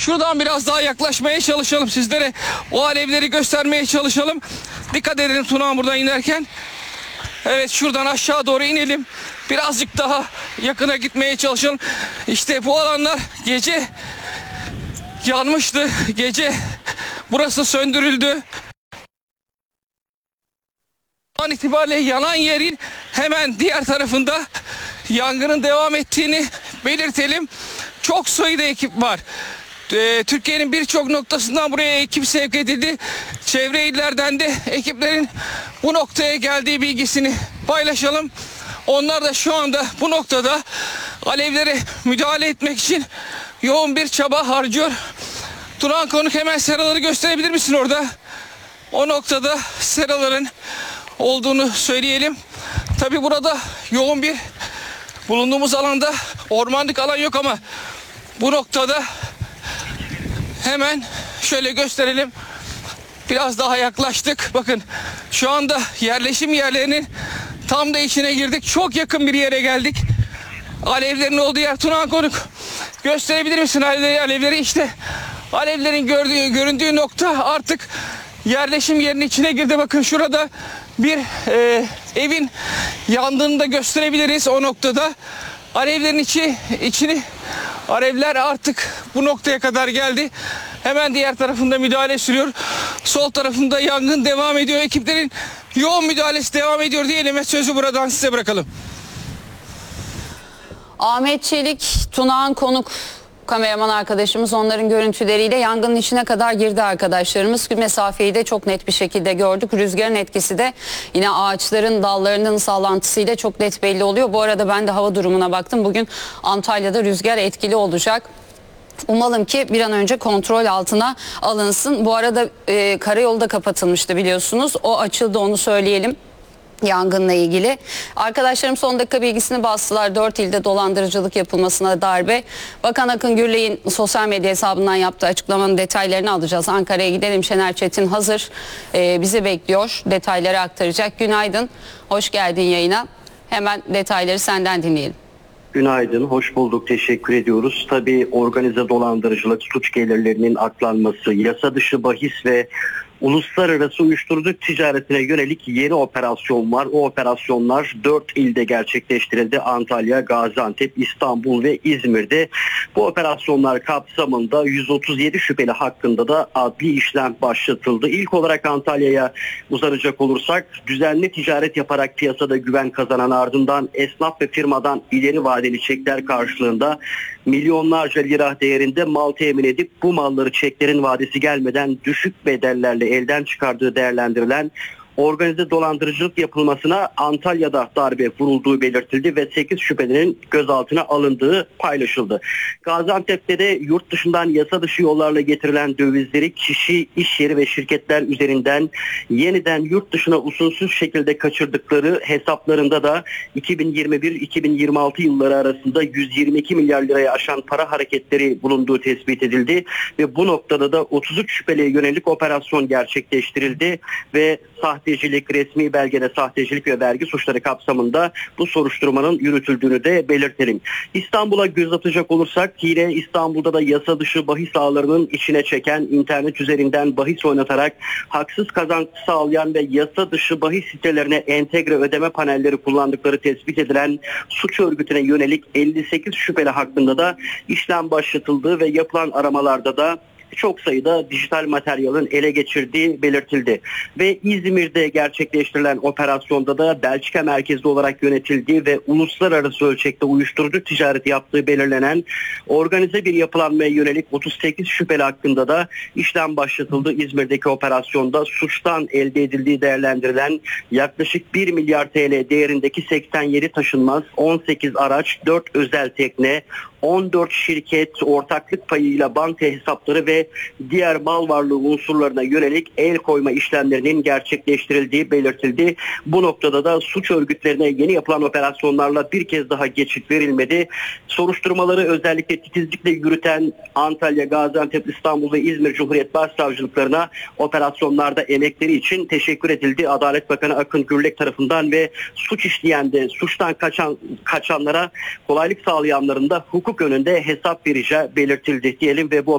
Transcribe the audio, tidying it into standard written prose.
Şuradan biraz daha yaklaşmaya çalışalım sizlere. O alevleri göstermeye çalışalım. Dikkat edelim Tunağan buradan inerken. Evet, şuradan aşağı doğru inelim. Birazcık daha yakına gitmeye çalışalım. İşte bu alanlar gece yanmıştı. Gece burası söndürüldü. An itibariyle yanan yerin hemen diğer tarafında yangının devam ettiğini belirtelim. Çok sayıda ekip var. Türkiye'nin birçok noktasından buraya ekip sevk edildi. Çevre illerden de ekiplerin bu noktaya geldiği bilgisini paylaşalım. Onlar da şu anda bu noktada alevlere müdahale etmek için yoğun bir çaba harcıyor. Turan Konuk, hemen seraları gösterebilir misin orada? O noktada seraların olduğunu söyleyelim. Tabi burada yoğun bir bulunduğumuz alanda ormanlık alan yok ama bu noktada hemen şöyle gösterelim. Biraz daha yaklaştık. Bakın şu anda yerleşim yerlerinin tam da içine girdik. Çok yakın bir yere geldik. Alevlerin olduğu yer. Turan Konuk, gösterebilir misin alevleri? İşte alevlerin göründüğü nokta artık yerleşim yerinin içine girdi. Bakın şurada bir evin yandığını da gösterebiliriz o noktada. Alevlerin içini alevler artık bu noktaya kadar geldi. Hemen diğer tarafında müdahale sürüyor. Sol tarafında yangın devam ediyor. Ekiplerin yoğun müdahalesi devam ediyor diyelim ve sözü buradan size bırakalım. Ahmet Çelik, Tunağan Konuk kameraman arkadaşımız, onların görüntüleriyle yangının içine kadar girdi arkadaşlarımız. Mesafeyi de çok net bir şekilde gördük. Rüzgarın etkisi de yine ağaçların dallarının sallantısıyla çok net belli oluyor. Bu arada ben de hava durumuna baktım. Bugün Antalya'da rüzgar etkili olacak. Umalım ki bir an önce kontrol altına alınsın. Bu arada karayolu da kapatılmıştı biliyorsunuz. O açıldı, onu söyleyelim. Yangınla ilgili. Arkadaşlarım son dakika bilgisini bastılar. 4 ilde dolandırıcılık yapılmasına darbe. Bakan Akın Gürley'in sosyal medya hesabından yaptığı açıklamanın detaylarını alacağız. Ankara'ya gidelim. Şener Çetin hazır. Bizi bekliyor. Detayları aktaracak. Günaydın. Hoş geldin yayına. Hemen detayları senden dinleyelim. Günaydın, hoş bulduk, teşekkür ediyoruz. Tabii organize dolandırıcılık, suç gelirlerinin aklanması, yasa dışı bahis ve uluslararası uyuşturucu ticaretine yönelik yeni operasyon var. O operasyonlar 4 ilde gerçekleştirildi. Antalya, Gaziantep, İstanbul ve İzmir'de. Bu operasyonlar kapsamında 137 şüpheli hakkında da adli işlem başlatıldı. İlk olarak Antalya'ya uzanacak olursak, düzenli ticaret yaparak piyasada güven kazanan, ardından esnaf ve firmadan ileri vadeli çekler karşılığında milyonlarca lira değerinde mal temin edip bu malları çeklerin vadesi gelmeden düşük bedellerle elden çıkardığı değerlendirilen organize dolandırıcılık yapılmasına Antalya'da darbe vurulduğu belirtildi ve 8 şüphelinin gözaltına alındığı paylaşıldı. Gaziantep'te de yurt dışından yasa dışı yollarla getirilen dövizleri kişi, iş yeri ve şirketler üzerinden yeniden yurt dışına usulsüz şekilde kaçırdıkları hesaplarında da 2021-2026 yılları arasında 122 milyar liraya aşan para hareketleri bulunduğu tespit edildi ve bu noktada da 33 şüpheliye yönelik operasyon gerçekleştirildi ve sahtecilik, resmi belgede sahtecilik ve vergi suçları kapsamında bu soruşturmanın yürütüldüğünü de belirtelim. İstanbul'a göz atacak olursak, yine İstanbul'da da yasa dışı bahis ağlarının içine çeken, internet üzerinden bahis oynatarak haksız kazanç sağlayan ve yasa dışı bahis sitelerine entegre ödeme panelleri kullandıkları tespit edilen suç örgütüne yönelik 58 şüpheli hakkında da işlem başlatıldığı ve yapılan aramalarda da çok sayıda dijital materyalin ele geçirdiği belirtildi. Ve İzmir'de gerçekleştirilen operasyonda da Belçika merkezli olarak yönetildiği ve uluslararası ölçekte uyuşturucu ticareti yaptığı belirlenen organize bir yapılanmaya yönelik 38 şüpheli hakkında da işlem başlatıldı. İzmir'deki operasyonda suçtan elde edildiği değerlendirilen yaklaşık 1 milyar TL değerindeki 87 taşınmaz, 18 araç, 4 özel tekne, 14 şirket, ortaklık payıyla banka hesapları ve diğer mal varlığı unsurlarına yönelik el koyma işlemlerinin gerçekleştirildiği belirtildi. Bu noktada da suç örgütlerine yeni yapılan operasyonlarla bir kez daha geçit verilmedi. Soruşturmaları özellikle titizlikle yürüten Antalya, Gaziantep, İstanbul ve İzmir Cumhuriyet Başsavcılıklarına operasyonlarda emekleri için teşekkür edildi. Adalet Bakanı Akın Gürlek tarafından ve suç işleyen de suçtan kaçanlara kolaylık sağlayanların da hukuk önünde hesap vereceği belirtildi diyelim ve bu